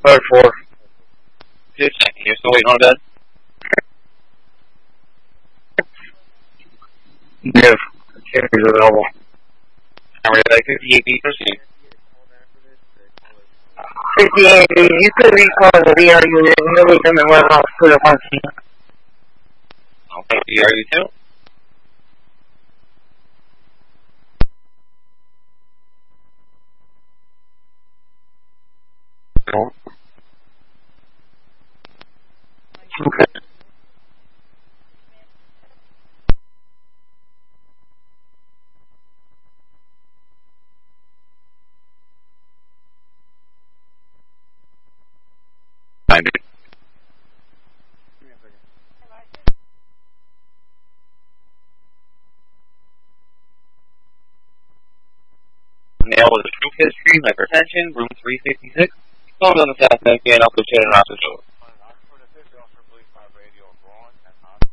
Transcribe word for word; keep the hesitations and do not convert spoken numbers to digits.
Five four. Just checking. You're still waiting on a bed? Negative. Carrier's available. And we're like fifty-eight B, proceed. fifty-eight B, you could recall the V R unit and nobody in the warehouse for the function. Okay, V R U two. No. Okay. Find it. Male with a true history, hypertension, room three fifty-six. Phone on the south neck, and I'll go chat it out the show.